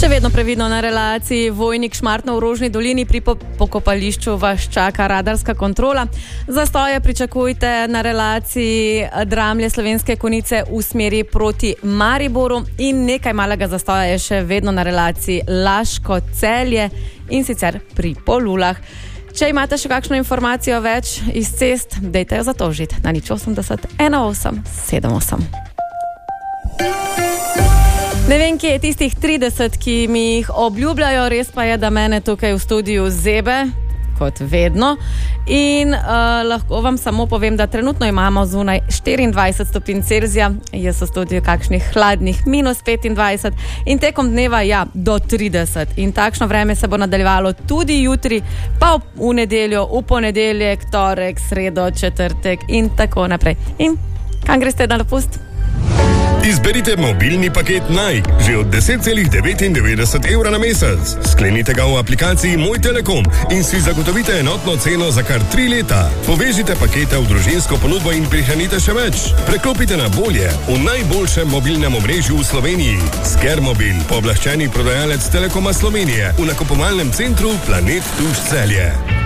Še vedno previdno na relaciji Vojnik-Šmartno v Rožni dolini pri pokopališču vas čaka radarska kontrola. Zastoje pričakujte na relaciji Dramlje Slovenske Konjice v smeri proti Mariboru in nekaj malega zastoja je še vedno na relaciji Laško-Celje in sicer pri Polulah. Če imate še kakšno informacijo več iz cest, dejte jo zatožiti na 080 1878. Ne vem, kje je tistih 30, ki mi jih obljubljajo, res pa je, da mene tukaj v studiu zebe, kot vedno. In lahko vam samo povem, da trenutno imamo zunaj 24 stopinj Celzija, jaz v studiu kakšnih hladnih -25 in tekom dneva do 30. In takšno vreme se bo nadaljevalo tudi jutri, pa v nedeljo, v ponedeljek, torek, sredo, četrtek in tako naprej. In kam greste na dopust? Izberite mobilni paket Nike že od 10,99 evra na mesec. Sklenite ga v aplikaciji Moj Telekom in si zagotovite enotno ceno za kar 3 leta. Povežite pakete v družinsko ponudbo in prihranite še več. Preklopite na bolje v najboljšem mobilnem omrežju v Sloveniji. Skermobil, pooblaščeni prodajalec Telekoma Slovenije v nakupovalnem centru Planet Tuš Celje.